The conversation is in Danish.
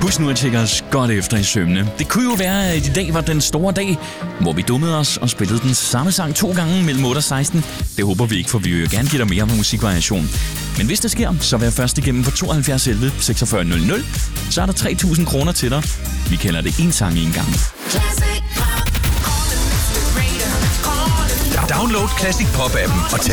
Husk nu at tjekke os godt efter i sømne. Det kunne jo være, at i dag var den store dag, hvor vi dummede os og spillede den samme sang 2 gange mellem 8 og 16. Det håber vi ikke, for vi vil jo gerne give dig mere musikvariation. Men hvis det sker, så vær først igennem på 72 11 46 00. Så er der 3.000 kroner til dig. Vi kalder det en sang i en gang. Download Classic Pop-appen og